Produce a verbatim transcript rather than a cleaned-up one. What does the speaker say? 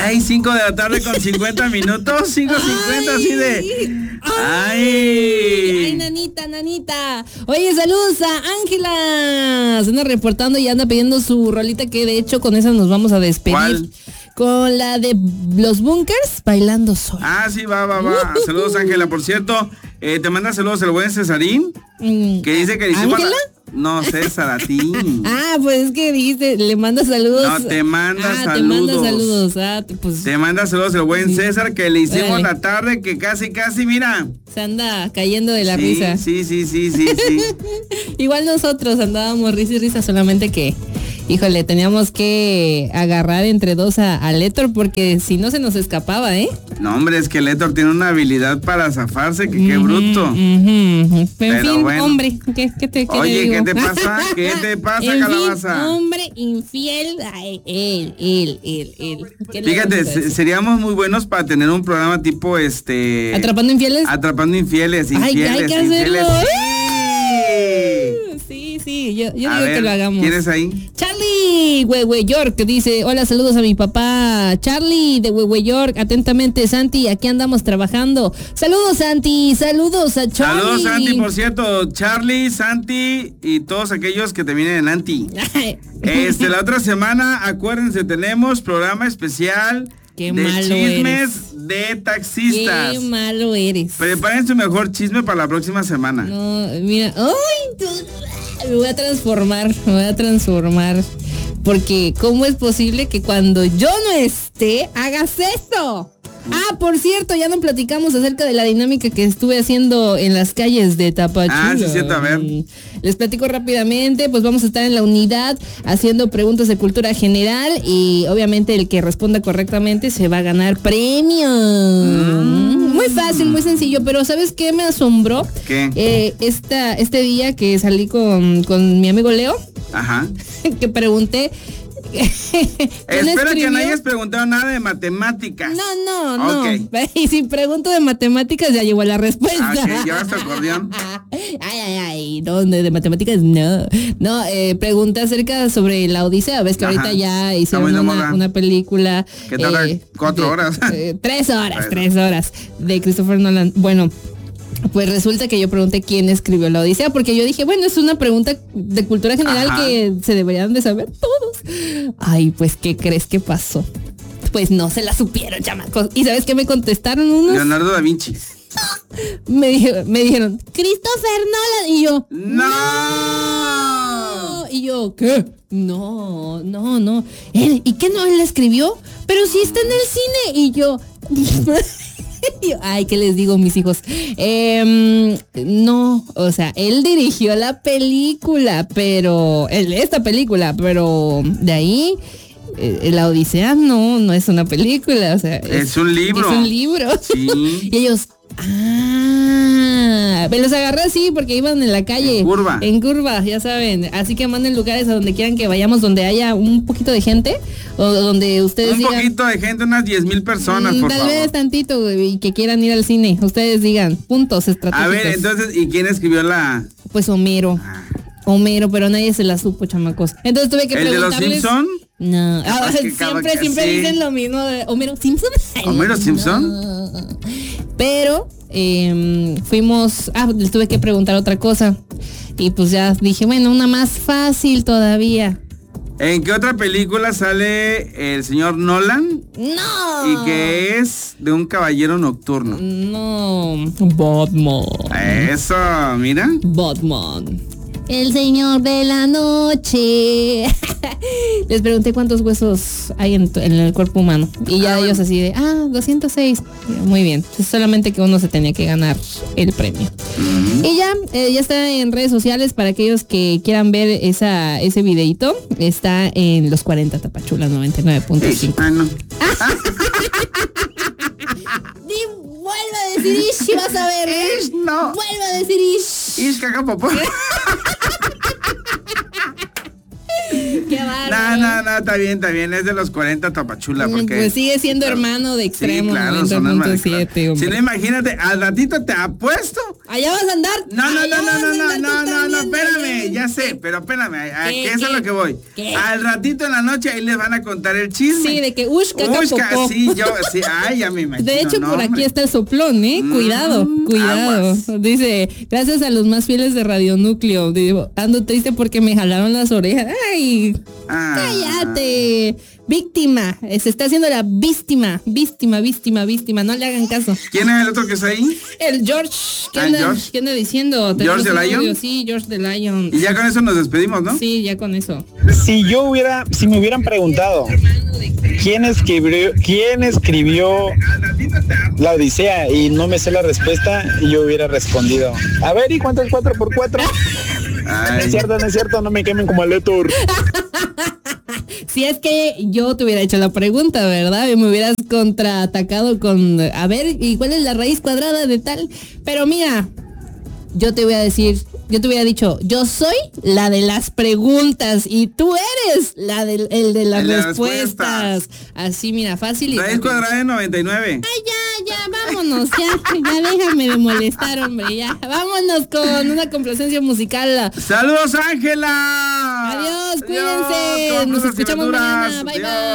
Ay, cinco de la tarde con cincuenta minutos. cinco cincuenta así de... Ay. Ay, nanita, nanita. Oye, saludos a Ángela. Se anda reportando y anda pidiendo su rolita, que de hecho con esa nos vamos a despedir. ¿Cuál? Con la de los Bunkers, Bailando Sola. Ah, sí, va, va, va. Saludos, Ángela. Por cierto, eh, te manda saludos el buen Cesarín, Mm, que dice que le hicimos... ¿Ángela? No, César, a ti. Ah, pues es que dijiste, le manda saludos. No, te manda ah, saludos. te manda saludos. Ah, te- pues Te manda saludos el buen Sí. César, que le hicimos Órale. la tarde, que casi, casi, mira. se anda cayendo de la sí, risa. Sí, sí, sí, sí, sí. Igual nosotros andábamos risa y risa, solamente que, híjole, teníamos que agarrar entre dos a, a Letor, porque si no se nos escapaba, ¿eh? No, hombre, es que Letor tiene una habilidad para zafarse, que qué bruto. Ujú, ujú. En Pero fin, bueno. hombre, ¿qué, qué te, qué Oye, le digo? ¿qué te pasa? ¿Qué te pasa, En calabaza? fin, hombre infiel, ay, él, él, él, él. ¿Qué le Fíjate, vamos a se- decir? seríamos muy buenos para tener un programa tipo este... ¿Atrapando infieles? Atrapando infieles, Ay, infieles, hay que hacerlo. infieles. Sí. Sí, sí, yo, yo A digo ver, que lo hagamos. ¿quién es ahí? Charlie, Huehue York, que dice, hola, saludos a mi papá. Charlie de Huehue York, atentamente, Santi, aquí andamos trabajando. Saludos, Santi, saludos a Charlie. Saludos, Santi, por cierto, Charlie, Santi y todos aquellos que te vienen en Anti. Ay, Este, la otra semana, acuérdense, tenemos programa especial Qué de malo chismes de taxistas. qué malo eres. Preparen su mejor chisme para la próxima semana. No, mira, ¡ay! tú- Me voy a transformar, me voy a transformar. Porque, ¿cómo es posible que cuando yo no esté, hagas esto? Ah, por cierto, ya no platicamos acerca de la dinámica que estuve haciendo en las calles de Tapachula. Ah, sí, cierto, a ver. Les platico rápidamente, pues vamos a estar en la unidad haciendo preguntas de cultura general y obviamente el que responda correctamente se va a ganar premio. Mm. Muy fácil, muy sencillo, pero ¿sabes qué me asombró? ¿Qué? Eh, esta, este día que salí con, con mi amigo Leo, Ajá. que pregunté... ¿quién Espero que escribió? no hayas preguntado nada de matemáticas. No, no, no. Ok. Y si pregunto de matemáticas ya llegó la respuesta. Ah, ok, ¿llevas tu acordeón? Ay, ay, ay, no, de, de matemáticas no. No, eh, pregunté acerca sobre la Odisea. Ves que Ajá. ahorita ya Está hicieron muy de una, moda. una película. ¿Qué tarda? ¿Cuatro de- horas? eh, tres horas, Tres. tres horas de Christopher Nolan. Bueno. Pues resulta que yo pregunté quién escribió la Odisea, porque yo dije, bueno, es una pregunta de cultura general Ajá. que se deberían de saber todos. Ay, pues, ¿qué crees que pasó? Pues no se la supieron, chamacos. ¿Y sabes qué me contestaron unos? Leonardo da Vinci. Me, dijo- me dijeron, Christopher Nolan. Y yo, ¡No! "No". Y yo, ¿qué? No, no, no. Él, ¿y qué no? Él la escribió, pero sí está en el cine. Y yo, y yo, ay, ¿qué les digo, mis hijos? Em, no, o sea, él dirigió la película, pero, él, esta película, pero de ahí, eh, la Odisea no, no es una película, o sea. Es un libro. Es un libro. Sí. Y ellos, ah, me los agarré así porque iban en la calle. En curva. En curva, ya saben. Así que manden lugares a donde quieran que vayamos, donde haya un poquito de gente, o donde ustedes Un digan. poquito de gente, unas diez mil personas, "Mm, por tal favor. vez tantito, güey, y que quieran ir al cine. Ustedes digan, puntos estratégicos. A ver, entonces, ¿y quién escribió la...? Pues Homero. Homero, pero nadie se la supo, chamacos. Entonces tuve que ¿El de los preguntarles. Simpson? No, ah, Es que cada siempre, que siempre sí. dicen lo mismo de Homero Simpson. ¿Homero Simpson? No. Pero eh, fuimos, ah, les tuve que preguntar otra cosa. Y pues ya dije, bueno, una más fácil todavía. ¿En qué otra película sale el señor Nolan? No. Y que es de un caballero nocturno. No. Batman. Eso, mira. Batman. El señor de la noche. Les pregunté cuántos huesos hay en, tu- en el cuerpo humano. Y ya Ah, ellos bueno. así de, ah, doscientos seis. Muy bien. Es solamente que uno se tenía que ganar el premio. Y ya, eh, ya está en redes sociales para aquellos que quieran ver esa, ese videito. Está en los cuarenta Tapachula noventa y nueve punto cinco. Ah, no. Di, vuelve a decir ish y vas a ver. ¿eh? Ish, no. Vuelve a decir ish. Ish, caca, popó. Que Qué bárbaro. No, no, no, está bien, está bien. Es de los cuarenta Tapachula. Porque, pues sigue siendo hermano de Extremo, sí, claro, noventa punto siete, si no, imagínate, al ratito te apuesto. Allá vas a andar. No, no, no, no, no, no, no, no, no, espérame, allá. ya sé, pero espérame, ¿a ¿Qué, qué es a qué? lo que voy? ¿Qué? Al ratito en la noche ahí les van a contar el chisme. Sí, de que Ushka, Ushka, popó. sí, yo, sí, ay, ya me imagino. De hecho, no, por aquí hombre. está el soplón, ¿eh? Mm, Cuidado, cuidado. aguas. Dice, gracias a los más fieles de Radio Núcleo. Digo, ando triste porque me jalaron las orejas. ¡Ay! Ah. ¡Cállate! Víctima. eh, Se está haciendo la víctima. Víctima, víctima, víctima. No le hagan caso. ¿Quién es el otro que está ahí? El George. ¿Qué, Ah, anda, George. ¿qué anda diciendo? ¿George Tenemos the un Lion? audio, sí, George the Lion. Y ya con eso nos despedimos, ¿no? Sí, ya con eso. Si yo hubiera, si me hubieran preguntado quién escribió, quién escribió la Odisea y no me sé la respuesta, yo hubiera respondido, a ver, ¿y cuánto es cuatro por cuatro? No Ay. es cierto, no es cierto, no me quemen como el Héctor. Si es que yo te hubiera hecho la pregunta, ¿verdad? Y me hubieras contraatacado con, a ver, ¿y cuál es la raíz cuadrada de tal? Pero mira, yo te voy a decir, yo te hubiera dicho, yo soy la de las preguntas y tú eres la del el de las El de las respuestas. respuestas. Así, mira, fácil y Raíz rápido. cuadrada de noventa y nueve. Ay, ya, ya, vámonos, ya, ya déjame de molestar, hombre, ya. Vámonos con una complacencia musical. ¡Saludos, Ángela! Adiós, Adiós, cuídense. con Nos frutas y escuchamos verduras. mañana. Bye, Adiós. bye.